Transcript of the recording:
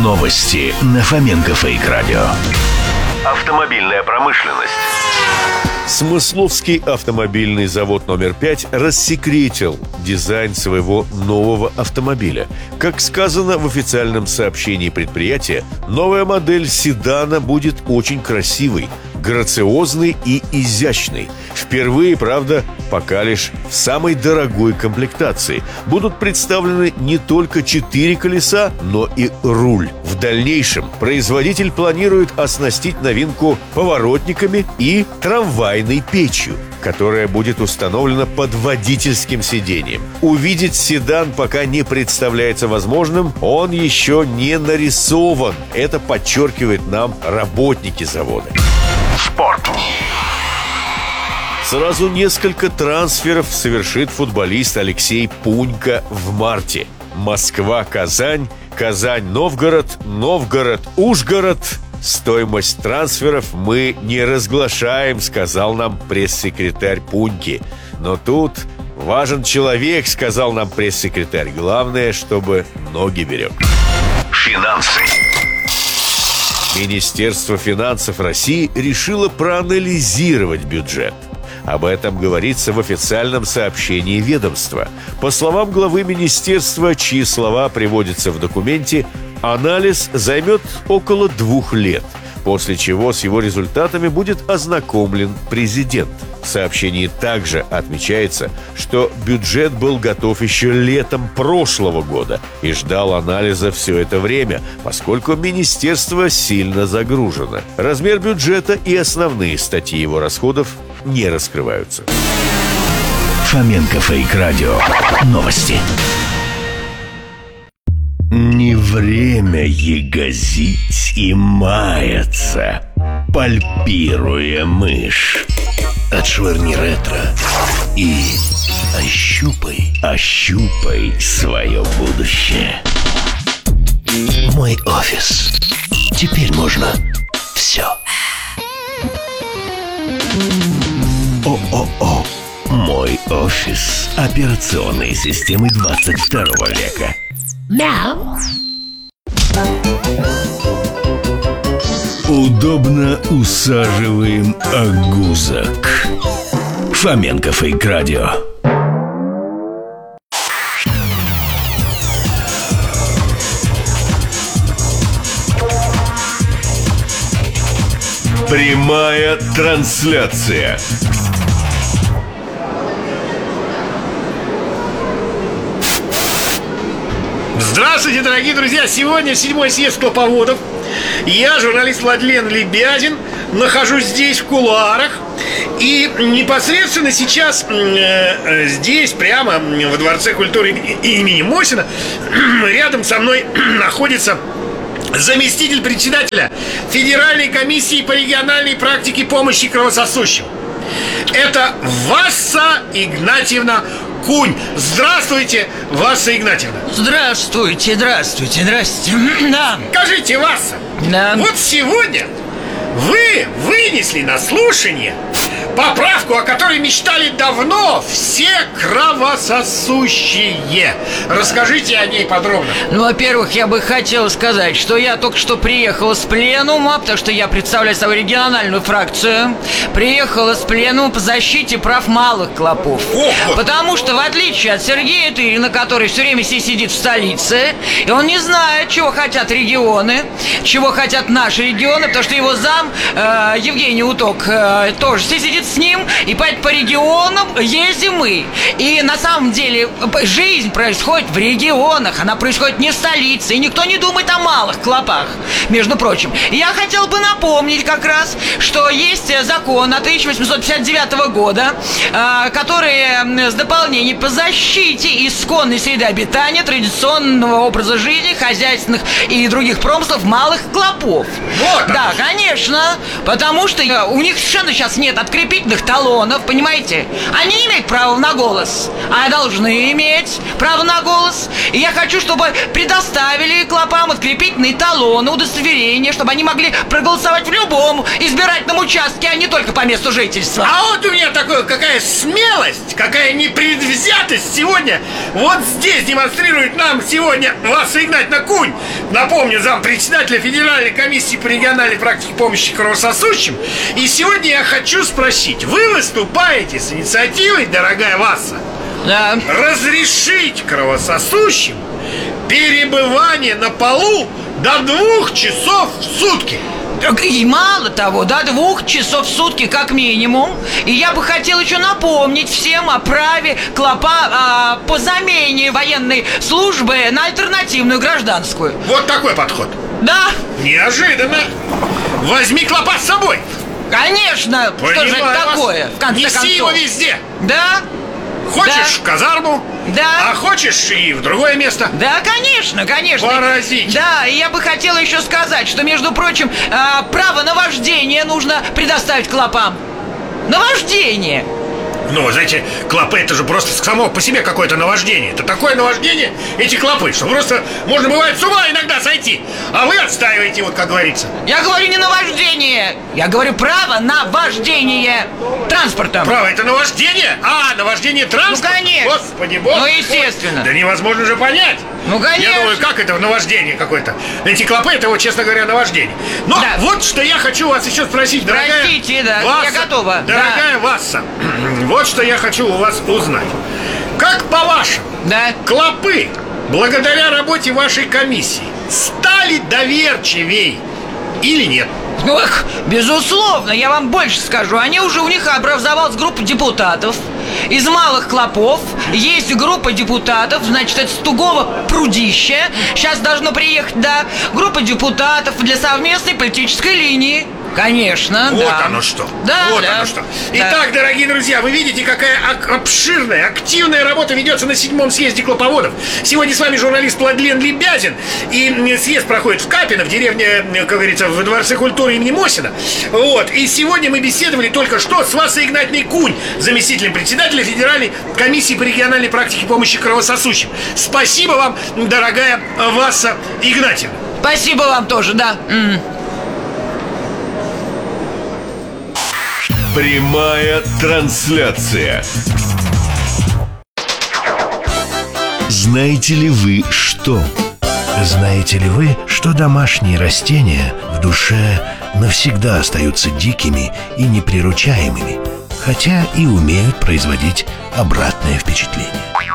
Новости на Фоменко Фейк Радио. Автомобильная промышленность. Смысловский автомобильный завод номер 5 рассекретил дизайн своего нового автомобиля. Как сказано в официальном сообщении предприятия, новая модель седана будет очень красивой, грациозной и изящной. Впервые, правда, пока лишь в самой дорогой комплектации. Будут представлены не только 4 колеса, но и руль. В дальнейшем производитель планирует оснастить новинку поворотниками и трамвайной печью, которая будет установлена под водительским сиденьем. Увидеть седан пока не представляется возможным, он еще не нарисован. Это подчеркивают нам работники завода. Спорт. Сразу несколько трансферов совершит футболист Алексей Пунько в марте. Москва-Казань, Казань-Новгород, Новгород-Ужгород. Стоимость трансферов мы не разглашаем, сказал нам пресс-секретарь Пуньки. Но тут важен человек, сказал нам пресс-секретарь. Главное, чтобы ноги берег. Финансы. Министерство финансов России решило проанализировать бюджет. Об этом говорится в официальном сообщении ведомства. По словам главы министерства, чьи слова приводятся в документе, анализ займет около 2 лет, после чего с его результатами будет ознакомлен президент. В сообщении также отмечается, что бюджет был готов еще летом прошлого года и ждал анализа все это время, поскольку министерство сильно загружено. Размер бюджета и основные статьи его расходов не раскрываются. Фоменко Фейк Радио. Новости. Не время ягозить и маяться, пальпируя мышь. Отшвырни ретро и ощупай свое будущее. Мой офис. Теперь можно все. О-о-о. Мой офис операционной системы 22 века. Мяу. Удобно усаживаем огузок. Фоменко Фейк Радио. Прямая трансляция. Здравствуйте, дорогие друзья! Сегодня 7-й съезд клоповодов. Я, журналист Владлен Лебязин, нахожусь здесь, в кулуарах. И непосредственно сейчас здесь, прямо во Дворце культуры имени Мосина, рядом со мной находится заместитель председателя Федеральной комиссии по региональной практике помощи кровососущим. Это Васса Игнатьевна Кунь. Здравствуйте, Васса Игнатьевна. Здравствуйте. Да. Скажите, Васса, Да. вот сегодня вы вынесли на слушание поправку, о которой мечтали давно все кровососущие. Расскажите о ней подробно. Ну, во-первых, я бы хотел сказать, что я только что приехал с пленума, потому что я представляю собой региональную фракцию. Приехал из пленума по защите прав малых клопов. Потому что, в отличие от Сергея Тырина, который все время здесь сидит в столице, и он не знает, чего хотят регионы, чего хотят наши регионы, потому что его зам Евгений Уток тоже здесь сидит с ним, и поэтому по регионам ездим мы. И на самом деле жизнь происходит в регионах, она происходит не в столице, и никто не думает о малых клопах, между прочим. И я хотел бы напомнить как раз, что есть закон от 1859 года, который с дополнением по защите исконной среды обитания, традиционного образа жизни, хозяйственных и других промыслов малых клопов. Вот. Да, конечно, потому что у них совершенно сейчас нет открепения подкрепительных талонов, понимаете? Они не имеют права на голос, а должны иметь право на голос. И я хочу, чтобы предоставили клопам подкрепительные талоны, удостоверения, чтобы они могли проголосовать в любом избирательном участке, а не только по месту жительства. А вот у меня какая смелость, какая непредвзятость сегодня вот здесь демонстрирует нам сегодня Васа Игнатьевна Кунь. Напомню, зампредседателя Федеральной комиссии по региональной практике помощи кровососущим. И сегодня я хочу спросить, вы выступаете с инициативой, дорогая Васа, Да. разрешить кровососущим перебывание на полу до 2 часов в сутки? И мало того, до 2 часов в сутки как минимум. И я бы хотел еще напомнить всем о праве клопа по замене военной службы на альтернативную гражданскую. Вот такой подход. Да, Неожиданно. Возьми клопа с собой. конечно. Что же это Понимаю вас. такое, в конце концов? Неси его везде. Да, Хочешь Да. в казарму, Да. а хочешь и в другое место. да, конечно, конечно. Поразительно. Да, и я бы хотела еще сказать, что, между прочим, право на вождение нужно предоставить клопам. На вождение. Ну, вы знаете, клопы — это же просто само по себе какое-то наваждение. Это такое наваждение, эти клопы, что просто можно, бывает, с ума иногда сойти. А вы отстаиваете, вот как говорится. Я говорю не на вождение, я говорю право на вождение транспортом. Право, это наваждение? А, наваждение транспорта? Ну, конечно. Господи, бог. Ну, естественно. Да невозможно же понять. Ну, конечно. Я думаю, как это наваждение какое-то? Эти клопы — это, вот, честно говоря, наваждение. Но Да. вот что я хочу вас еще спросить, дорогая Простите, да, Васа, я готова. Дорогая Васа, вот что я хочу у вас узнать. Как по-вашему, Да. клопы, благодаря работе вашей комиссии, стали доверчивей или нет? Ну, безусловно, я вам больше скажу. У них образовалась группа депутатов из малых клопов. Есть группа депутатов, значит, это с Тугого прудище. Сейчас должно приехать, да. Группа депутатов для совместной политической линии. Конечно, Вот да. оно что. Да, вот да. оно что. Да. Итак, дорогие друзья, вы видите, какая обширная, активная работа ведется на 7-м съезде клоповодов. Сегодня с вами журналист Владлен Лебязин. И съезд проходит в Капино, в деревне, как говорится, в Дворце культуры имени Мосина. Вот. И сегодня мы беседовали только что с Васой Игнатьевной Кунь, заместителем председателя Федеральной комиссии по региональной практике помощи кровососущим. Спасибо вам, дорогая Васа Игнатьевна. Спасибо вам тоже, да. Прямая трансляция. Знаете ли вы что? Знаете ли вы, что домашние растения в душе навсегда остаются дикими и неприручаемыми, хотя и умеют производить обратное впечатление?